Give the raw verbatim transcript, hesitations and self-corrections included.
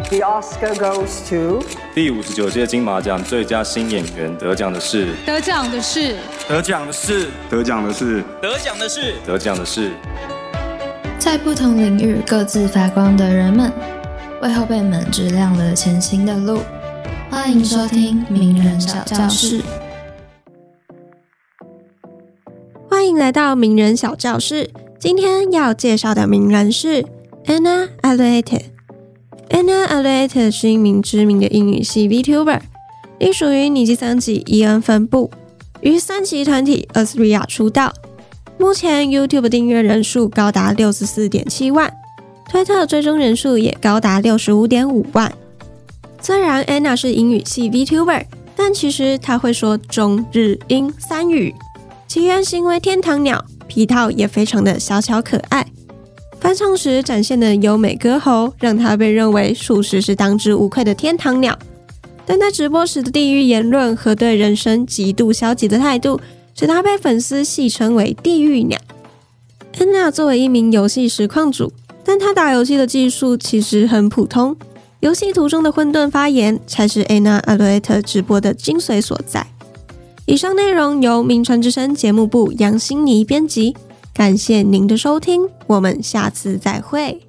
The Oscar goes to 第五十九届金马奖最佳新演员得奖的是得奖的是得奖的是得奖的是得奖的是得奖的是在不同领域各自发光的人们，为后辈们指亮了前行的路。欢迎收听名人小教室。 欢迎来到名人小教室。今天要介绍的名人是 Anna Aluete。Anna Aluete 是一名知名的英语系 VTuber， 隶属于尼基桑吉伊恩分部，于三期团体 Athrea 出道。目前 YouTube 订阅人数高达 六十四点七万，推特追踪人数也高达 六十五点五万。虽然 Anna 是英语系 VTuber， 但其实她会说中日英三语，其原型为天堂鸟，皮套也非常的小巧可爱。翻唱时展现的优美歌喉，让她被认为属实是当之无愧的天堂鸟。但在直播时的地狱言论和对人生极度消极的态度，使她被粉丝戏称为地狱鸟。Anna 作为一名游戏实况主，但她打游戏的技术其实很普通，游戏途中的混沌发言才是 Anna Aluete 直播的精髓所在。以上内容由名传之声节目部杨欣妮编辑，感谢您的收听，我们下次再会。